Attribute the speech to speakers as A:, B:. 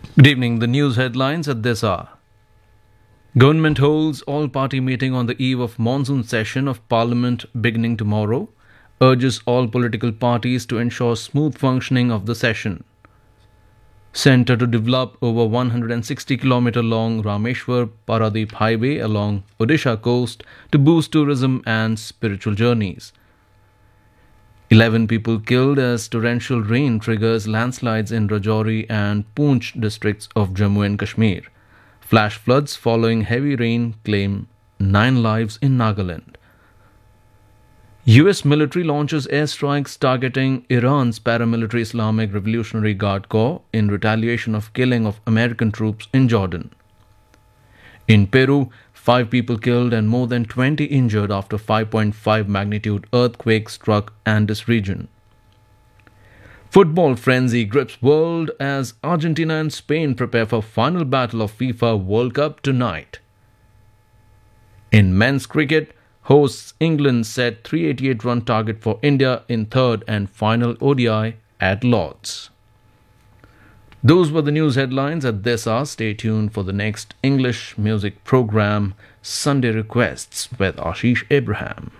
A: Good evening. The news headlines at this hour. Government holds all-party meeting on the eve of monsoon session of Parliament beginning tomorrow, urges all political parties to ensure smooth functioning of the session. Centre to develop over 160-kilometer long Rameshwar Paradeep Highway along Odisha coast to boost tourism and spiritual journeys. 11 people killed as torrential rain triggers landslides in Rajouri and Poonch districts of Jammu and Kashmir. Flash floods following heavy rain claim 9 lives in Nagaland. US military launches airstrikes targeting Iran's paramilitary Islamic Revolutionary Guard Corps in retaliation of killing of American troops in Jordan. In Peru, 5 people killed and more than 20 injured after 5.5 magnitude earthquake struck Andes region. Football frenzy grips world as Argentina and Spain prepare for final battle of FIFA World Cup tonight. In men's cricket, hosts England set 388-run target for India in third and final ODI at Lord's. Those were the news headlines at this hour. Stay tuned for the next English music program, Sunday Requests with Ashish Abraham.